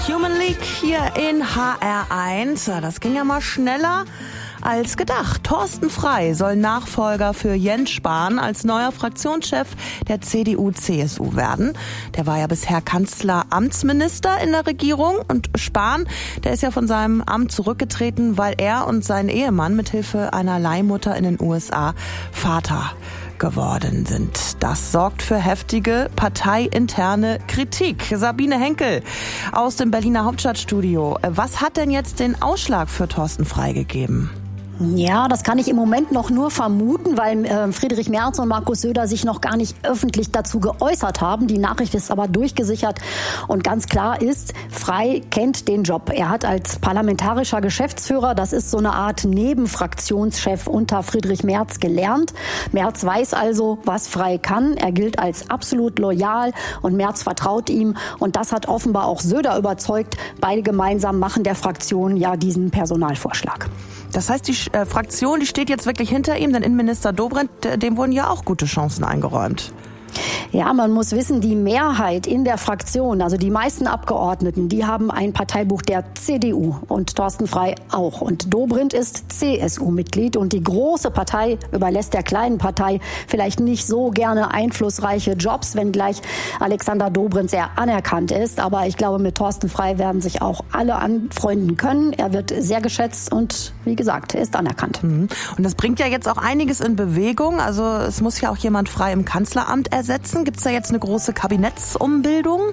Human League hier in HR1. Das ging ja mal schneller als gedacht. Thorsten Frey soll Nachfolger für Jens Spahn als neuer Fraktionschef der CDU-CSU werden. Der war ja bisher Kanzleramtsminister in der Regierung. Und Spahn, der ist ja von seinem Amt zurückgetreten, weil er und sein Ehemann mithilfe einer Leihmutter in den USA Vater geworden sind. Das sorgt für heftige parteiinterne Kritik. Sabine Henkel aus dem Berliner Hauptstadtstudio. Was hat denn jetzt den Ausschlag für Thorsten Frey gegeben? Ja, das kann ich im Moment noch nur vermuten, weil Friedrich Merz und Markus Söder sich noch gar nicht öffentlich dazu geäußert haben. Die Nachricht ist aber durchgesickert und ganz klar ist, Frey kennt den Job. Er hat als parlamentarischer Geschäftsführer, das ist so eine Art Nebenfraktionschef unter Friedrich Merz gelernt. Merz weiß also, was Frey kann. Er gilt als absolut loyal und Merz vertraut ihm. Und das hat offenbar auch Söder überzeugt. Beide gemeinsam machen der Fraktion ja diesen Personalvorschlag. Das heißt, die Fraktion, die steht jetzt wirklich hinter ihm, denn Innenminister Dobrindt, dem wurden ja auch gute Chancen eingeräumt. Ja, man muss wissen, die Mehrheit in der Fraktion, also die meisten Abgeordneten, die haben ein Parteibuch der CDU und Thorsten Frey auch. Und Dobrindt ist CSU-Mitglied und die große Partei überlässt der kleinen Partei vielleicht nicht so gerne einflussreiche Jobs, wenngleich Alexander Dobrindt sehr anerkannt ist. Aber ich glaube, mit Thorsten Frey werden sich auch alle anfreunden können. Er wird sehr geschätzt und wie gesagt, er ist anerkannt. Und das bringt ja jetzt auch einiges in Bewegung. Also es muss ja auch jemand Frey im Kanzleramt ersetzen. Gibt es da jetzt eine große Kabinettsumbildung?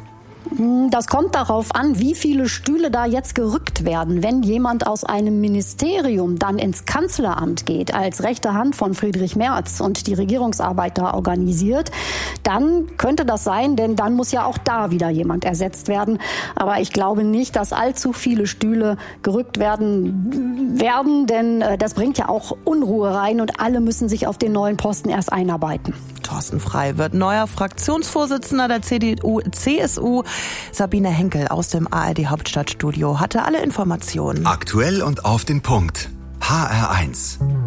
Das kommt darauf an, wie viele Stühle da jetzt gerückt werden. Wenn jemand aus einem Ministerium dann ins Kanzleramt geht, als rechte Hand von Friedrich Merz und die Regierungsarbeit da organisiert, dann könnte das sein, denn dann muss ja auch da wieder jemand ersetzt werden. Aber ich glaube nicht, dass allzu viele Stühle gerückt werden, denn das bringt ja auch Unruhe rein und alle müssen sich auf den neuen Posten erst einarbeiten. Thorsten Frey wird neuer Fraktionsvorsitzender der CDU-CSU. Sabine Henkel aus dem ARD Hauptstadtstudio hatte alle Informationen. Aktuell und auf den Punkt. HR1.